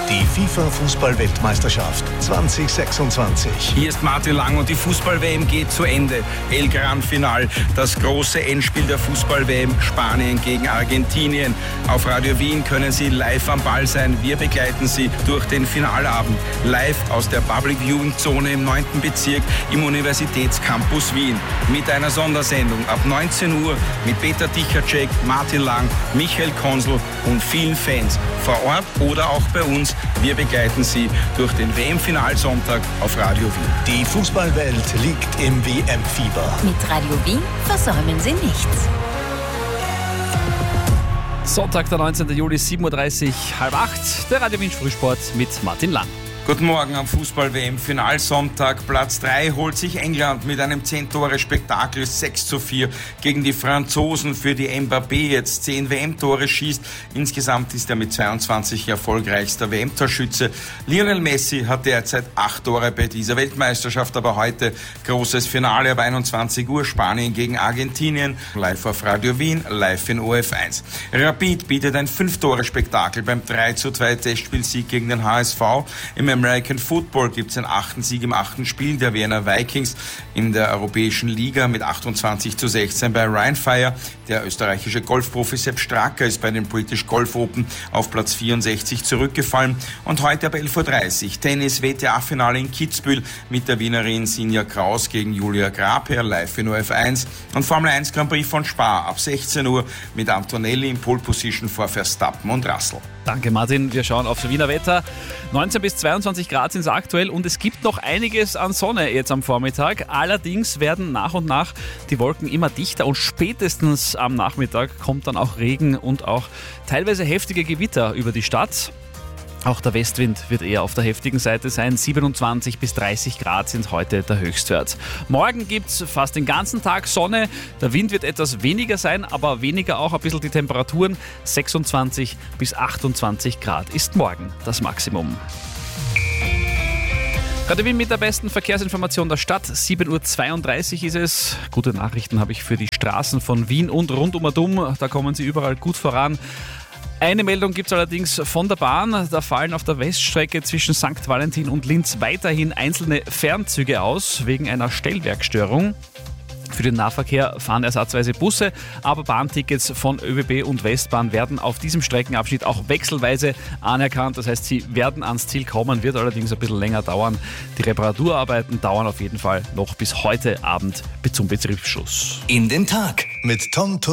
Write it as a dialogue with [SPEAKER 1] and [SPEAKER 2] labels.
[SPEAKER 1] Die FIFA-Fußball-Weltmeisterschaft 2026.
[SPEAKER 2] Hier ist Martin Lang und die Fußball-WM geht zu Ende. El Gran Final, das große Endspiel der Fußball-WM, Spanien gegen Argentinien. Auf Radio Wien können Sie live am Ball sein. Wir begleiten Sie durch den Finalabend. Live aus der Public Viewing Zone im 9. Bezirk im Universitätscampus Wien. Mit einer Sondersendung ab 19 Uhr mit Peter Dichacek, Martin Lang, Michael Konsel und vielen Fans vor Ort oder auch bei uns. Wir begleiten Sie durch den WM-Finalsonntag auf Radio Wien.
[SPEAKER 1] Die Fußballwelt liegt im WM-Fieber.
[SPEAKER 3] Mit Radio Wien versäumen Sie nichts.
[SPEAKER 4] Sonntag, der 19. Juli, 7.30 Uhr, 7:30, der Radio Wien Frühsport mit Martin Lang.
[SPEAKER 2] Guten Morgen am Fußball-WM-Finalsonntag. Platz 3 holt sich England mit einem 10-Tore-Spektakel 6:4 gegen die Franzosen, für die Mbappé jetzt 10 WM-Tore schießt. Insgesamt ist er mit 22 erfolgreichster WM-Torschütze. Lionel Messi hat derzeit 8 Tore bei dieser Weltmeisterschaft, aber heute großes Finale ab 21 Uhr, Spanien gegen Argentinien, live auf Radio Wien, live in OF1. Rapid bietet ein 5-Tore-Spektakel beim 3:2 Testspielsieg gegen den HSV. Im American Football gibt es den 8. Sieg im 8. Spiel der Vienna Vikings in der Europäischen Liga mit 28:16 bei Rheinfire. Der österreichische Golfprofi Sepp Stracker ist bei den British Golf Open auf Platz 64 zurückgefallen. Und heute ab 11:30 Uhr Tennis-WTA-Finale in Kitzbühel mit der Wienerin Sinja Kraus gegen Julia Graper, live in OF1. Und Formel 1 Grand Prix von Spa ab 16 Uhr mit Antonelli in Pole Position vor Verstappen und Russell.
[SPEAKER 4] Danke Martin, wir schauen aufs Wiener Wetter. 19 bis 22 Grad sind es aktuell und es gibt noch einiges an Sonne jetzt am Vormittag. Allerdings werden nach und nach die Wolken immer dichter und spätestens am Nachmittag kommt dann auch Regen und auch teilweise heftige Gewitter über die Stadt. Auch der Westwind wird eher auf der heftigen Seite sein. 27 bis 30 Grad sind heute der Höchstwert. Morgen gibt es fast den ganzen Tag Sonne. Der Wind wird etwas weniger sein, aber weniger auch ein bisschen die Temperaturen. 26 bis 28 Grad ist morgen das Maximum. Radio Wien mit der besten Verkehrsinformation der Stadt. 7:32 Uhr ist es. Gute Nachrichten habe ich für die Straßen von Wien und rund um und um. Da kommen sie überall gut voran. Eine Meldung gibt es allerdings von der Bahn. Da fallen auf der Weststrecke zwischen St. Valentin und Linz weiterhin einzelne Fernzüge aus, wegen einer Stellwerkstörung. Für den Nahverkehr fahren ersatzweise Busse, aber Bahntickets von ÖBB und Westbahn werden auf diesem Streckenabschnitt auch wechselweise anerkannt. Das heißt, sie werden ans Ziel kommen, wird allerdings ein bisschen länger dauern. Die Reparaturarbeiten dauern auf jeden Fall noch bis heute Abend zum Betriebsschluss.
[SPEAKER 1] In den Tag mit Tom